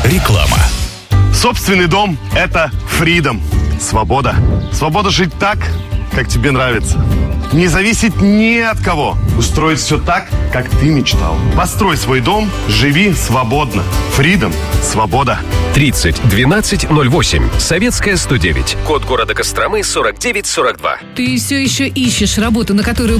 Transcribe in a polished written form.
Реклама. Собственный дом – это freedom. Свобода. Свобода жить так, как тебе нравится. Не зависеть ни от кого. Устроить все так, как ты мечтал. Построй свой дом, живи свободно. Freedom. Свобода. 30 12 08. Советская 109. Код города Костромы 4942. Ты все еще ищешь работу, на которую